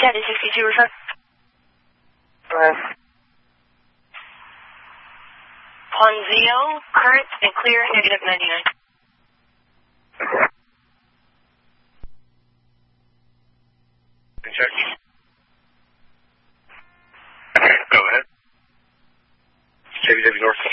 County 62 return. Ponzio, current and clear, negative 99. Check. Go ahead. JBW North